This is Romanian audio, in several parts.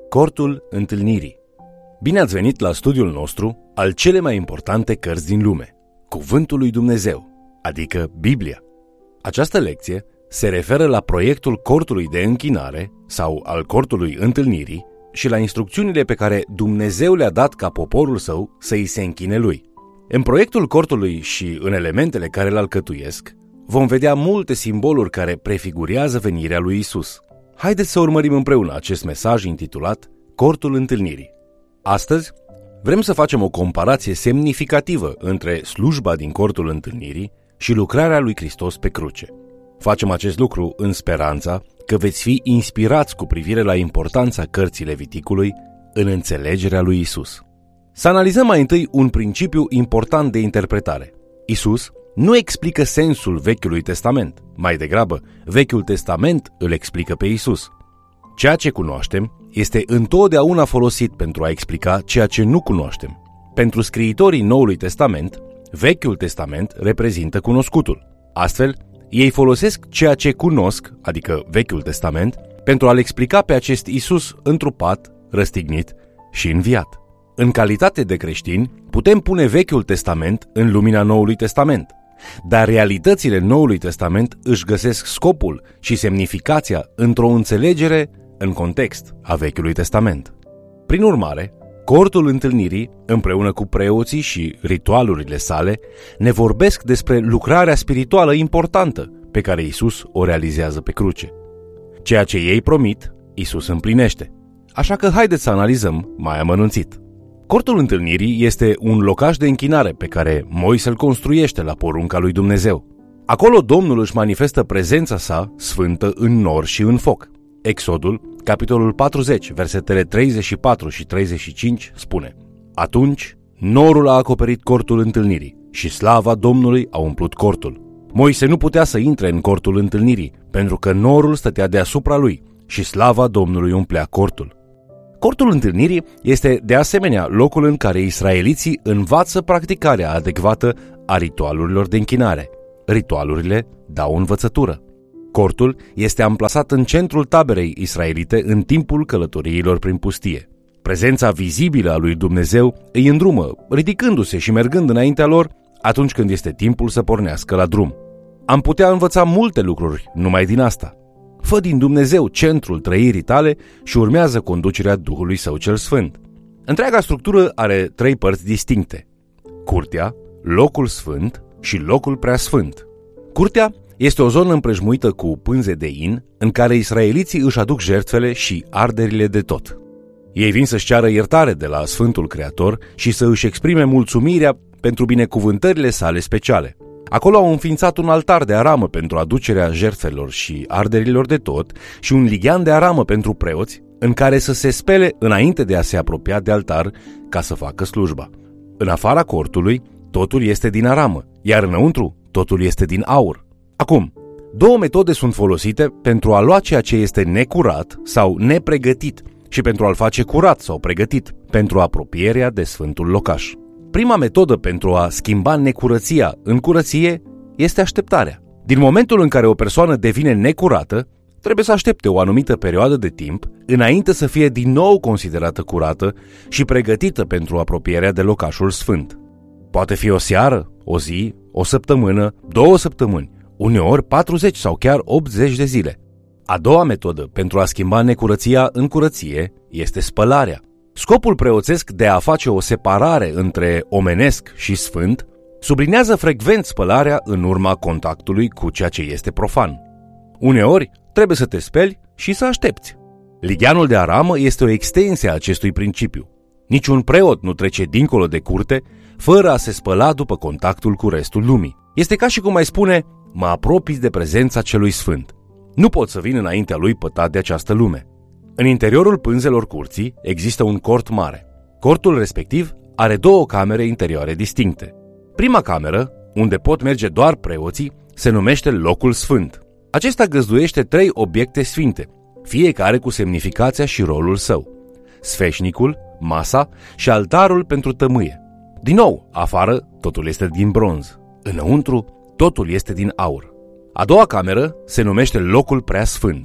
Cortul întâlnirii. Bine ați venit la studiul nostru al cele mai importante cărți din lume, Cuvântul lui Dumnezeu, adică Biblia. Această lecție se referă la proiectul cortului de închinare sau al cortului întâlnirii și la instrucțiunile pe care Dumnezeu le-a dat ca poporul său să îi se închine lui. În proiectul cortului și în elementele care îl alcătuiesc, vom vedea multe simboluri care prefigurează venirea lui Isus. Haideți să urmărim împreună acest mesaj intitulat Cortul întâlnirii. Astăzi vrem să facem o comparație semnificativă între slujba din cortul întâlnirii și lucrarea lui Hristos pe cruce. Facem acest lucru în speranța că veți fi inspirați cu privire la importanța cărții Leviticului în înțelegerea lui Isus. Să analizăm mai întâi un principiu important de interpretare. Isus nu explică sensul Vechiului Testament, mai degrabă, Vechiul Testament îl explică pe Isus. Ceea ce cunoaștem este întotdeauna folosit pentru a explica ceea ce nu cunoaștem. Pentru scriitorii Noului Testament, Vechiul Testament reprezintă cunoscutul. Astfel, ei folosesc ceea ce cunosc, adică Vechiul Testament, pentru a-L explica pe acest Isus întrupat, răstignit și înviat. În calitate de creștini, putem pune Vechiul Testament în lumina Noului Testament, dar realitățile Noului Testament își găsesc scopul și semnificația într-o înțelegere în context a Vechiului Testament. Prin urmare, cortul întâlnirii, împreună cu preoții și ritualurile sale, ne vorbesc despre lucrarea spirituală importantă pe care Isus o realizează pe cruce. Ceea ce ei promit, Isus împlinește. Așa că haideți să analizăm mai amănunțit. Cortul întâlnirii este un locaș de închinare pe care Moise îl construiește la porunca lui Dumnezeu. Acolo Domnul își manifestă prezența sa sfântă în nor și în foc. Exodul, capitolul 40, versetele 34 și 35 spune: Atunci norul a acoperit cortul întâlnirii și slava Domnului a umplut cortul. Moise nu putea să intre în cortul întâlnirii, pentru că norul stătea deasupra lui și slava Domnului umplea cortul. Cortul întâlnirii este de asemenea locul în care israeliții învață practicarea adecvată a ritualurilor de închinare. Ritualurile dau învățătură. Cortul este amplasat în centrul taberei israelite în timpul călătoriilor prin pustie. Prezența vizibilă a lui Dumnezeu îi îndrumă, ridicându-se și mergând înaintea lor atunci când este timpul să pornească la drum. Am putea învăța multe lucruri numai din asta. Fă din Dumnezeu centrul trăirii tale și urmează conducerea Duhului Său cel Sfânt. Întreaga structură are 3 părți distincte: curtea, locul sfânt și locul preasfânt. Curtea este o zonă împrejmuită cu pânze de in, în care israeliții își aduc jertfele și arderile de tot. Ei vin să-și ceară iertare de la Sfântul Creator și să își exprime mulțumirea pentru binecuvântările sale speciale. Acolo au înființat un altar de aramă pentru aducerea jertfelor și arderilor de tot și un lighean de aramă pentru preoți, în care să se spele înainte de a se apropia de altar ca să facă slujba. În afara cortului, totul este din aramă, iar înăuntru, totul este din aur. Acum, 2 metode sunt folosite pentru a lua ceea ce este necurat sau nepregătit și pentru a-l face curat sau pregătit pentru apropierea de sfântul locaș. Prima metodă pentru a schimba necurăția în curăție este așteptarea. Din momentul în care o persoană devine necurată, trebuie să aștepte o anumită perioadă de timp înainte să fie din nou considerată curată și pregătită pentru apropierea de locașul sfânt. Poate fi o seară, o zi, o săptămână, 2 săptămâni, uneori 40 sau chiar 80 de zile. A doua metodă pentru a schimba necurăția în curăție este spălarea. Scopul preoțesc de a face o separare între omenesc și sfânt sublinează frecvent spălarea în urma contactului cu ceea ce este profan. Uneori trebuie să te speli și să aștepți. Ligheanul de aramă este o extensie a acestui principiu. Niciun preot nu trece dincolo de curte fără a se spăla după contactul cu restul lumii. Este ca și cum ai spune: mă apropii de prezența celui sfânt. Nu pot să vin înaintea lui pătat de această lume. În interiorul pânzelor curții există un cort mare. Cortul respectiv are 2 camere interioare distincte. Prima cameră, unde pot merge doar preoții, se numește locul sfânt. Acesta găzduiește 3 obiecte sfinte, fiecare cu semnificația și rolul său: sfeșnicul, masa și altarul pentru tămâie. Din nou, afară totul este din bronz, înăuntru totul este din aur. A doua cameră se numește locul preasfânt.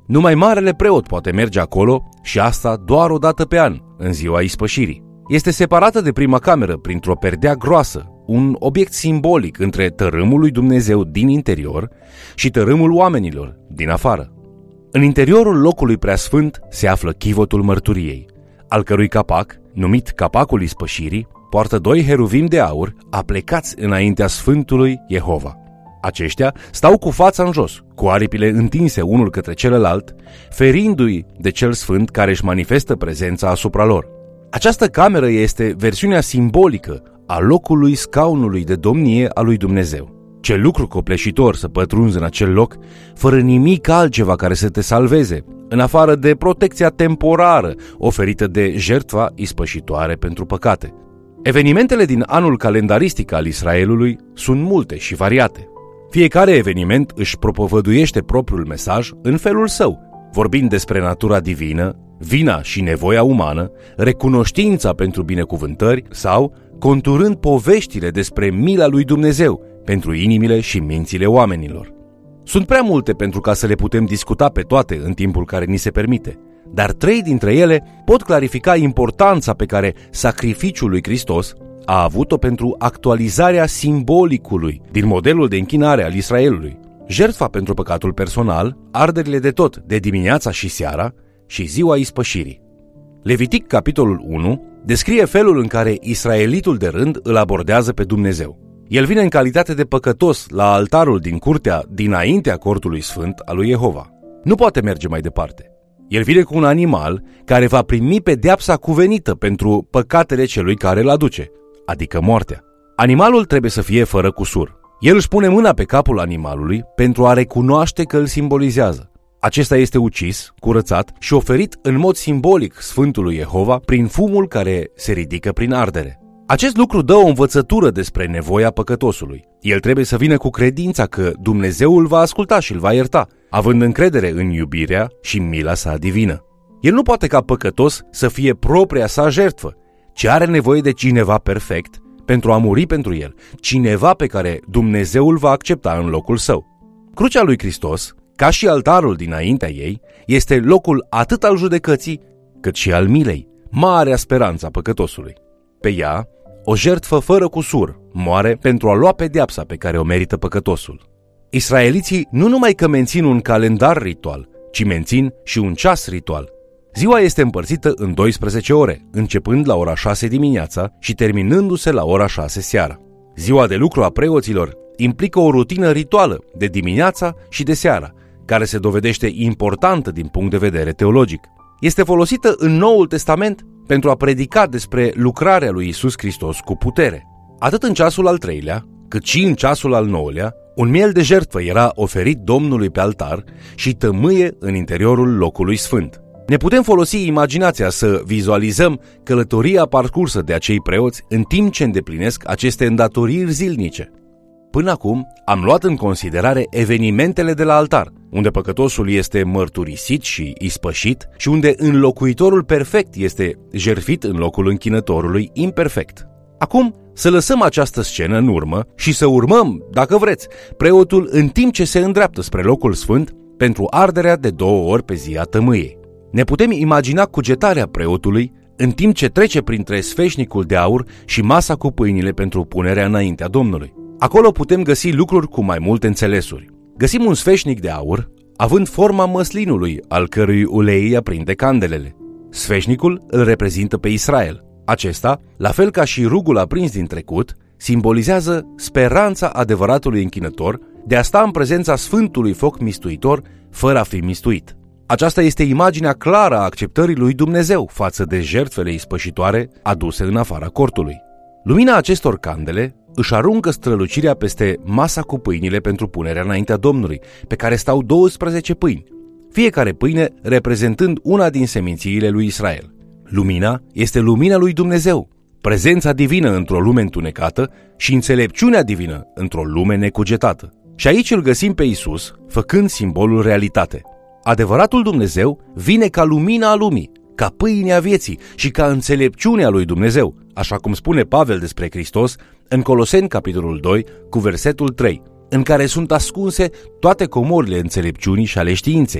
Numai marele preot poate merge acolo și asta doar o dată pe an, în ziua ispășirii. Este separată de prima cameră printr-o perdea groasă, un obiect simbolic între tărâmul lui Dumnezeu din interior și tărâmul oamenilor din afară. În interiorul locului preasfânt se află chivotul mărturiei, al cărui capac, numit capacul ispășirii, poartă 2 heruvimi de aur aplecați înaintea Sfântului Jehova. Aceștia stau cu fața în jos, cu aripile întinse unul către celălalt, ferindu-i de cel sfânt care își manifestă prezența asupra lor. Această cameră este versiunea simbolică a locului scaunului de domnie a lui Dumnezeu. Ce lucru copleșitor să pătrunzi în acel loc, fără nimic altceva care să te salveze, în afară de protecția temporară oferită de jertfa ispășitoare pentru păcate. Evenimentele din anul calendaristic al Israelului sunt multe și variate. Fiecare eveniment își propovăduiește propriul mesaj în felul său, vorbind despre natura divină, vina și nevoia umană, recunoștința pentru binecuvântări sau conturând poveștile despre mila lui Dumnezeu pentru inimile și mințile oamenilor. Sunt prea multe pentru ca să le putem discuta pe toate în timpul care ni se permite, dar 3 dintre ele pot clarifica importanța pe care sacrificiul lui Hristos a avut-o pentru actualizarea simbolicului din modelul de închinare al Israelului, jertfa pentru păcatul personal, arderile de tot de dimineața și seara și ziua ispășirii. Levitic, capitolul 1, descrie felul în care israelitul de rând îl abordează pe Dumnezeu. El vine în calitate de păcătos la altarul din curtea dinaintea cortului sfânt al lui Jehova. Nu poate merge mai departe. El vine cu un animal care va primi pedeapsa cuvenită pentru păcatele celui care îl aduce, adică moartea. Animalul trebuie să fie fără cusur. El își pune mâna pe capul animalului pentru a recunoaște că îl simbolizează. Acesta este ucis, curățat și oferit în mod simbolic Sfântului Jehova prin fumul care se ridică prin ardere. Acest lucru dă o învățătură despre nevoia păcătosului. El trebuie să vină cu credința că Dumnezeu îl va asculta și îl va ierta, având încredere în iubirea și mila sa divină. El nu poate ca păcătos să fie propria sa jertfă, ci are nevoie de cineva perfect pentru a muri pentru el, cineva pe care Dumnezeu îl va accepta în locul său. Crucea lui Hristos, ca și altarul dinaintea ei, este locul atât al judecății, cât și al milei, marea speranță a păcătosului. Pe ea, o jertfă fără cusur moare pentru a lua pedeapsa pe care o merită păcătosul. Israeliții nu numai că mențin un calendar ritual, ci mențin și un ceas ritual. Ziua este împărțită în 12 ore, începând la ora 6 dimineața și terminându-se la ora 6 seara. Ziua de lucru a preoților implică o rutină rituală de dimineața și de seara, care se dovedește importantă din punct de vedere teologic. Este folosită în Noul Testament pentru a predica despre lucrarea lui Iisus Hristos cu putere. Atât în ceasul al 3-lea, cât și în ceasul al 9-lea, un miel de jertfă era oferit Domnului pe altar și tămâie în interiorul locului sfânt. Ne putem folosi imaginația să vizualizăm călătoria parcursă de acei preoți în timp ce îndeplinesc aceste îndatoriri zilnice. Până acum am luat în considerare evenimentele de la altar, unde păcătosul este mărturisit și ispășit și unde înlocuitorul perfect este jertfit în locul închinătorului imperfect. Acum să lăsăm această scenă în urmă și să urmăm, dacă vreți, preotul în timp ce se îndreaptă spre locul sfânt pentru arderea de 2 ori pe zi a tămâiei. Ne putem imagina cugetarea preotului în timp ce trece printre sfeșnicul de aur și masa cu pâinile pentru punerea înaintea Domnului. Acolo putem găsi lucruri cu mai multe înțelesuri. Găsim un sfeșnic de aur având forma măslinului, al cărui ulei aprinde candelele. Sfeșnicul îl reprezintă pe Israel. Acesta, la fel ca și rugul aprins din trecut, simbolizează speranța adevăratului închinător de a sta în prezența Sfântului Foc Mistuitor fără a fi mistuit. Aceasta este imaginea clară a acceptării lui Dumnezeu față de jertfele ispășitoare aduse în afara cortului. Lumina acestor candele își aruncă strălucirea peste masa cu pâinile pentru punerea înaintea Domnului, pe care stau 12 pâini, fiecare pâine reprezentând una din semințiile lui Israel. Lumina este lumina lui Dumnezeu, prezența divină într-o lume întunecată și înțelepciunea divină într-o lume necugetată. Și aici îl găsim pe Iisus, făcând simbolul realitate. Adevăratul Dumnezeu vine ca lumina a lumii, ca pâinea vieții și ca înțelepciunea lui Dumnezeu, așa cum spune Pavel despre Hristos în Coloseni capitolul 2 cu versetul 3, în care sunt ascunse toate comorile înțelepciunii și ale științei.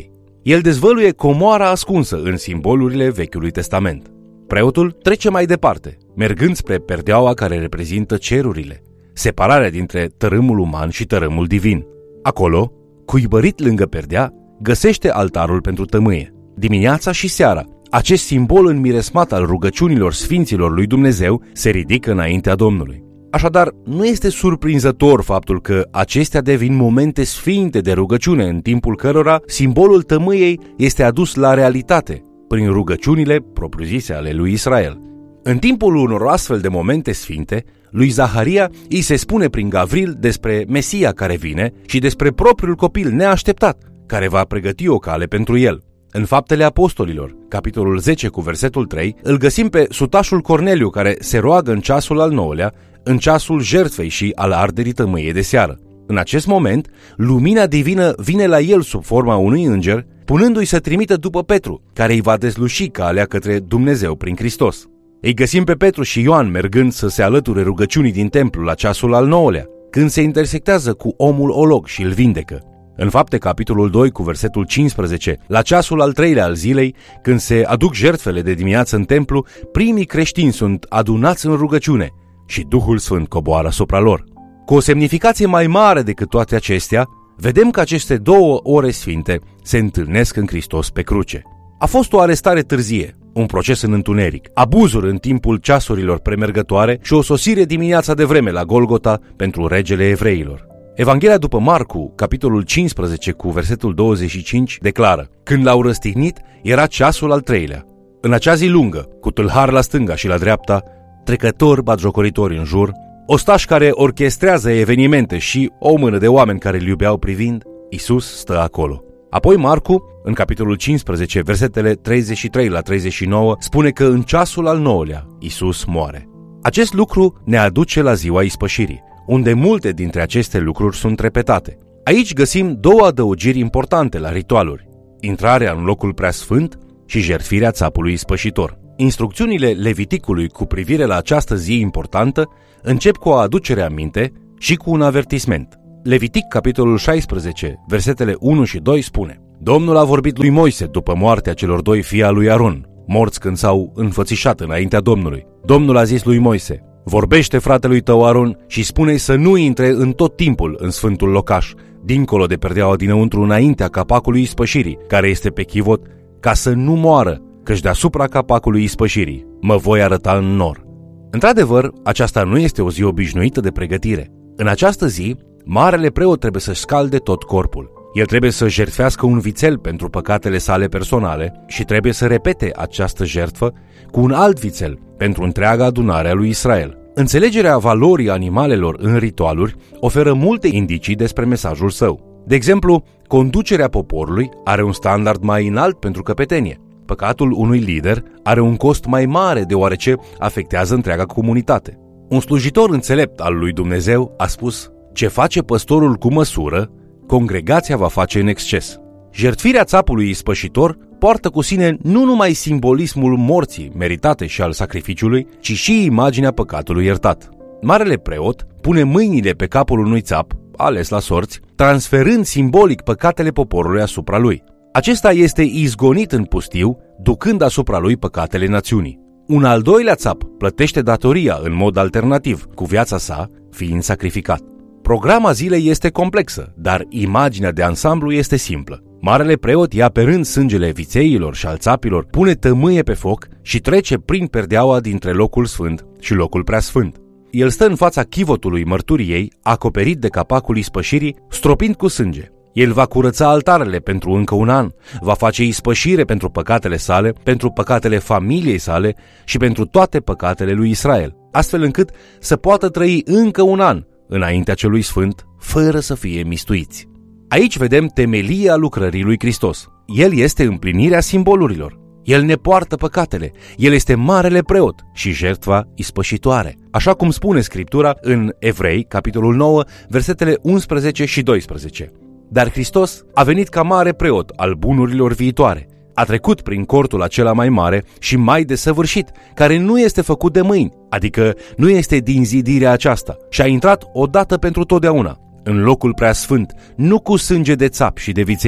El dezvăluie comoara ascunsă în simbolurile Vechiului Testament. Preotul trece mai departe, mergând spre perdeaua care reprezintă cerurile, separarea dintre tărâmul uman și tărâmul divin. Acolo, cuibărit lângă perdea, găsește altarul pentru tămâie. Dimineața și seara, acest simbol înmiresmat al rugăciunilor sfinților lui Dumnezeu se ridică înaintea Domnului. Așadar, nu este surprinzător faptul că acestea devin momente sfinte de rugăciune în timpul cărora simbolul tămâiei este adus la realitate prin rugăciunile propriu-zise ale lui Israel. În timpul unor astfel de momente sfinte, lui Zaharia îi se spune prin Gavril despre Mesia care vine și despre propriul copil neașteptat, care va pregăti o cale pentru el. În Faptele Apostolilor, capitolul 10 cu versetul 3, îl găsim pe sutașul Corneliu care se roagă în ceasul al 9-lea, în ceasul jertfei și al arderii tămâiei de seară. În acest moment, lumina divină vine la el sub forma unui înger, punându-i să trimită după Petru, care îi va dezluși calea către Dumnezeu prin Hristos. Îi găsim pe Petru și Ioan mergând să se alăture rugăciunii din templu la ceasul al 9-lea, când se intersectează cu omul olog și îl vindecă. În Fapte, capitolul 2 cu versetul 15, la ceasul al 3-lea al zilei, când se aduc jertfele de dimineață în templu, primii creștini sunt adunați în rugăciune și Duhul Sfânt coboară asupra lor. Cu o semnificație mai mare decât toate acestea, vedem că aceste două ore sfinte se întâlnesc în Hristos pe cruce. A fost o arestare târzie, un proces în întuneric, abuzuri în timpul ceasurilor premergătoare și o sosire dimineața de vreme la Golgota pentru regele evreilor. Evanghelia după Marcu, capitolul 15 cu versetul 25, declară: Când l-au răstignit, era ceasul al 3-lea. În acea zi lungă, cu tâlhari la stânga și la dreapta, trecători batjocoritori în jur, ostași care orchestrează evenimente și o mână de oameni care îl iubeau privind, Iisus stă acolo. Apoi Marcu, în capitolul 15, versetele 33 la 39, spune că în ceasul al 9-lea Iisus moare. Acest lucru ne aduce la ziua ispășirii, unde multe dintre aceste lucruri sunt repetate. Aici găsim două adăugiri importante la ritualuri: intrarea în locul preasfânt și jertfirea țapului ispășitor. Instrucțiunile Leviticului cu privire la această zi importantă încep cu o aducere aminte și cu un avertisment. Levitic, capitolul 16, versetele 1 și 2 spune: Domnul a vorbit lui Moise după moartea celor doi fii al lui Aron, morți când s-au înfățișat înaintea Domnului. Domnul a zis lui Moise: vorbește fratelui tău Aron și spune-i să nu intre în tot timpul în sfântul locaș, dincolo de perdeaua dinăuntru înaintea capacului ispășirii, care este pe chivot, ca să nu moară, căci deasupra capacului ispășirii mă voi arăta în nor. Într-adevăr, aceasta nu este o zi obișnuită de pregătire. În această zi, marele preot trebuie să scalde tot corpul. El trebuie să jertfească un vițel pentru păcatele sale personale și trebuie să repete această jertfă cu un alt vițel pentru întreaga adunare a lui Israel. Înțelegerea valorii animalelor în ritualuri oferă multe indicii despre mesajul său. De exemplu, conducerea poporului are un standard mai înalt pentru căpetenie. Păcatul unui lider are un cost mai mare deoarece afectează întreaga comunitate. Un slujitor înțelept al lui Dumnezeu a spus: ce face păstorul cu măsură, congregația va face în exces. Jertfirea țapului ispășitor poartă cu sine nu numai simbolismul morții meritate și al sacrificiului, ci și imaginea păcatului iertat. Marele preot pune mâinile pe capul unui țap, ales la sorți, transferând simbolic păcatele poporului asupra lui. Acesta este izgonit în pustiu, ducând asupra lui păcatele națiunii. Un al doilea țap plătește datoria în mod alternativ, cu viața sa fiind sacrificat. Programa zilei este complexă, dar imaginea de ansamblu este simplă. Marele preot ia pe rând sângele vițeilor și al țapilor, pune tămâie pe foc și trece prin perdeaua dintre locul sfânt și locul preasfânt. El stă în fața chivotului mărturiei, acoperit de capacul ispășirii, stropind cu sânge. El va curăța altarele pentru încă un an, va face ispășire pentru păcatele sale, pentru păcatele familiei sale și pentru toate păcatele lui Israel, astfel încât să poată trăi încă un an înaintea celui sfânt, fără să fie mistuiți. Aici vedem temelia lucrării lui Hristos. El este împlinirea simbolurilor. El ne poartă păcatele. El este marele preot și jertfa ispășitoare. Așa cum spune Scriptura în Evrei, capitolul 9, versetele 11 și 12. Dar Hristos a venit ca mare preot al bunurilor viitoare. A trecut prin cortul acela mai mare și mai desăvârșit, care nu este făcut de mâini, adică nu este din zidirea aceasta, și a intrat odată pentru totdeauna în locul preasfânt, nu cu sânge de țap și de viței,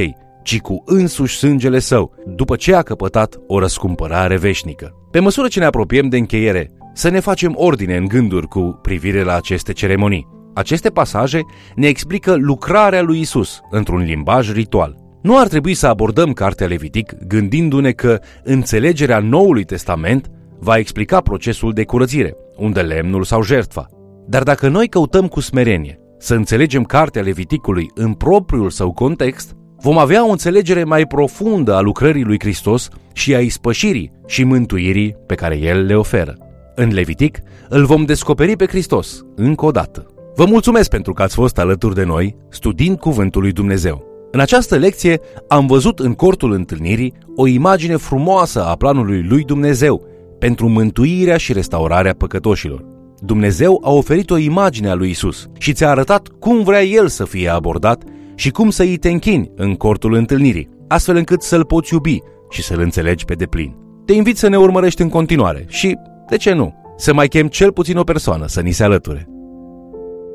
ci cu însuși sângele său, după ce a căpătat o răscumpărare veșnică. Pe măsură ce ne apropiem de încheiere, să ne facem ordine în gânduri cu privire la aceste ceremonii. Aceste pasaje ne explică lucrarea lui Isus într-un limbaj ritual. Nu ar trebui să abordăm cartea Levitic gândindu-ne că înțelegerea Noului Testament va explica procesul de curățire, unde lemnul sau jertfa. Dar dacă noi căutăm cu smerenie să înțelegem cartea Leviticului în propriul său context, vom avea o înțelegere mai profundă a lucrării lui Hristos și a ispășirii și mântuirii pe care El le oferă. În Levitic îl vom descoperi pe Hristos încă o dată. Vă mulțumesc pentru că ați fost alături de noi studiind Cuvântul lui Dumnezeu. În această lecție am văzut în cortul întâlnirii o imagine frumoasă a planului lui Dumnezeu pentru mântuirea și restaurarea păcătoșilor. Dumnezeu a oferit o imagine a lui Isus și ți-a arătat cum vrea El să fie abordat și cum să îi te închini în cortul întâlnirii, astfel încât să-L poți iubi și să-L înțelegi pe deplin. Te invit să ne urmărești în continuare și, de ce nu, să mai chem cel puțin o persoană să ni se alăture.